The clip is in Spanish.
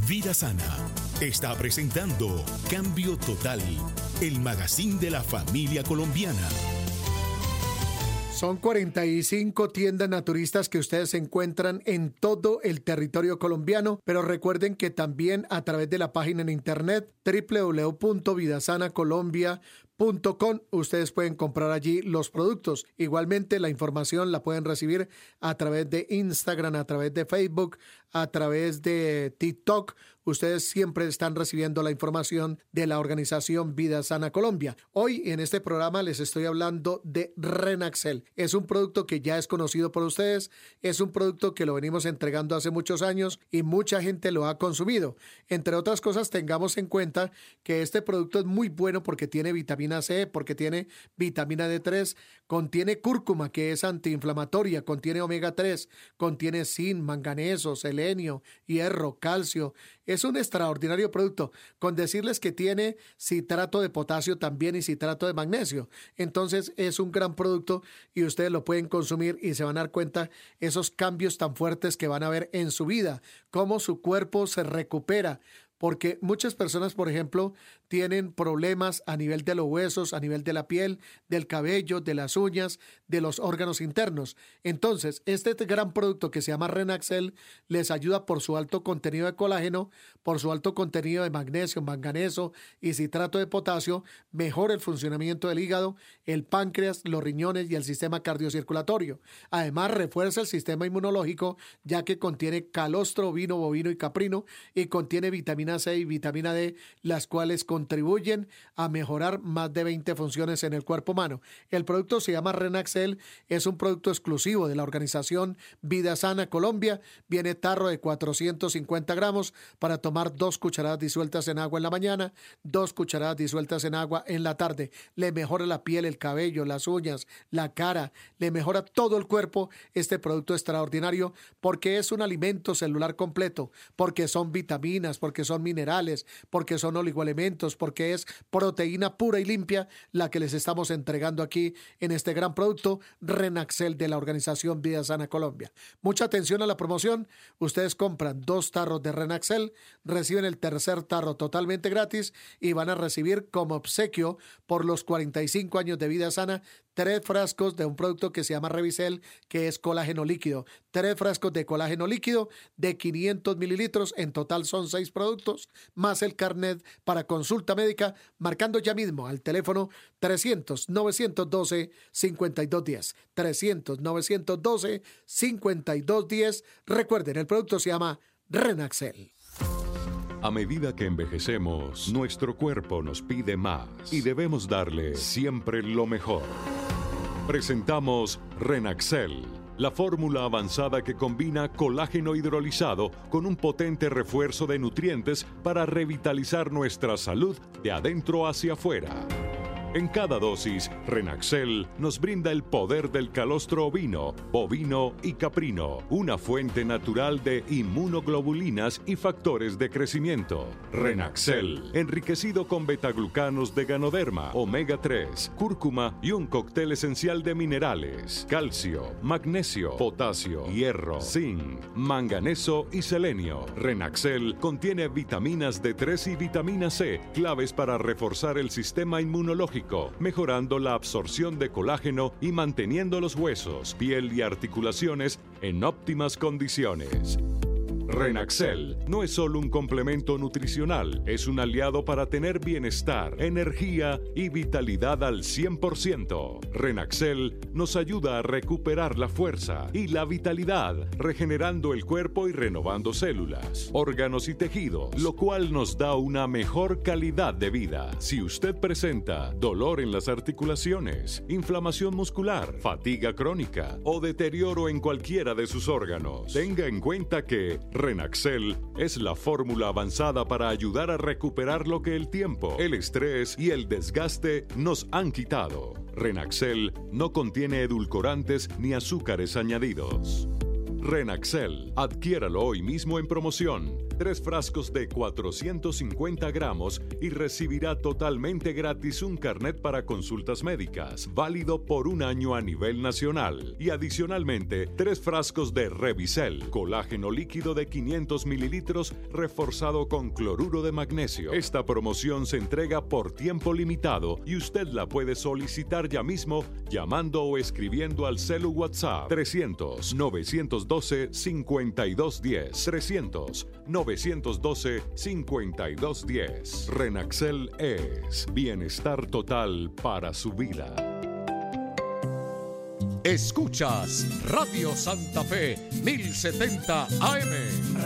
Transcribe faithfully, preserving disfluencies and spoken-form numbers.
Vida Sana está presentando Cambio Total, el magazine de la familia colombiana. Son cuarenta y cinco tiendas naturistas que ustedes encuentran en todo el territorio colombiano, pero recuerden que también a través de la página en internet doble u doble u doble u punto vidasana colombia punto com ustedes pueden comprar allí los productos. Igualmente la información la pueden recibir a través de Instagram, a través de Facebook, a través de TikTok. Ustedes siempre están recibiendo la información de la organización Vida Sana Colombia. Hoy en este programa les estoy hablando de Renaxel. Es un producto que ya es conocido por ustedes, es un producto que lo venimos entregando hace muchos años y mucha gente lo ha consumido. Entre otras cosas, tengamos en cuenta que este producto es muy bueno porque tiene vitamina C, porque tiene vitamina D tres, contiene cúrcuma, que es antiinflamatoria, contiene omega tres, contiene zinc, manganeso, selenio, hierro, calcio. Es un extraordinario producto, con decirles que tiene citrato de potasio también y citrato de magnesio. Entonces es un gran producto y ustedes lo pueden consumir y se van a dar cuenta esos cambios tan fuertes que van a ver en su vida, cómo su cuerpo se recupera. Porque muchas personas, por ejemplo, tienen problemas a nivel de los huesos, a nivel de la piel, del cabello, de las uñas, de los órganos internos. Entonces, este gran producto que se llama Renaxel les ayuda por su alto contenido de colágeno, por su alto contenido de magnesio, manganeso y citrato de potasio, mejora el funcionamiento del hígado, el páncreas, los riñones y el sistema cardiocirculatorio. Además, refuerza el sistema inmunológico, ya que contiene calostro, ovino, bovino y caprino y contiene vitamina C y vitamina D, las cuales contribuyen a mejorar más de veinte funciones en el cuerpo humano. El producto se llama Renaxel, es un producto exclusivo de la organización Vida Sana Colombia. Viene tarro de cuatrocientos cincuenta gramos para tomar dos cucharadas disueltas en agua en la mañana, dos cucharadas disueltas en agua en la tarde. Le mejora la piel, el cabello, las uñas, la cara, le mejora todo el cuerpo. Este producto extraordinario porque es un alimento celular completo, porque son vitaminas, porque son minerales, porque son oligoelementos, porque es proteína pura y limpia la que les estamos entregando aquí en este gran producto Renaxel de la organización Vida Sana Colombia. Mucha atención a la promoción. Ustedes compran dos tarros de Renaxel, reciben el tercer tarro totalmente gratis y van a recibir como obsequio por los cuarenta y cinco años de Vida Sana tres frascos de un producto que se llama Revisel, que es colágeno líquido. Tres frascos de colágeno líquido de quinientos mililitros. En total son seis productos, más el carnet para consulta médica, marcando ya mismo al teléfono trescientos, novecientos doce, cincuenta y dos diez. trescientos, novecientos doce, cincuenta y dos diez. Recuerden, el producto se llama Renaxel. A medida que envejecemos, nuestro cuerpo nos pide más y debemos darle siempre lo mejor. Presentamos Renaxel, la fórmula avanzada que combina colágeno hidrolizado con un potente refuerzo de nutrientes para revitalizar nuestra salud de adentro hacia afuera. En cada dosis, Renaxel nos brinda el poder del calostro ovino, bovino y caprino, una fuente natural de inmunoglobulinas y factores de crecimiento. Renaxel, enriquecido con betaglucanos de Ganoderma, omega tres, cúrcuma y un cóctel esencial de minerales, calcio, magnesio, potasio, hierro, zinc, manganeso y selenio. Renaxel contiene vitaminas D tres y vitamina C, claves para reforzar el sistema inmunológico, mejorando la absorción de colágeno y manteniendo los huesos, piel y articulaciones en óptimas condiciones. Renaxel no es solo un complemento nutricional, es un aliado para tener bienestar, energía y vitalidad al cien por ciento. Renaxel nos ayuda a recuperar la fuerza y la vitalidad, regenerando el cuerpo y renovando células, órganos y tejidos, lo cual nos da una mejor calidad de vida. Si usted presenta dolor en las articulaciones, inflamación muscular, fatiga crónica o deterioro en cualquiera de sus órganos, tenga en cuenta que Renaxel es la fórmula avanzada para ayudar a recuperar lo que el tiempo, el estrés y el desgaste nos han quitado. Renaxel no contiene edulcorantes ni azúcares añadidos. Renaxel, adquiéralo hoy mismo en promoción. Tres frascos de cuatrocientos cincuenta gramos y recibirá totalmente gratis un carnet para consultas médicas, válido por un año a nivel nacional. Y adicionalmente, tres frascos de Revisel, colágeno líquido de quinientos mililitros reforzado con cloruro de magnesio. Esta promoción se entrega por tiempo limitado y usted la puede solicitar ya mismo llamando o escribiendo al celu WhatsApp trescientos, novecientos doce, cincuenta y dos diez, trescientos, novecientos doce, cincuenta y dos diez. Renaxel es bienestar total para su vida. Escuchas Radio Santa Fe mil setenta A M.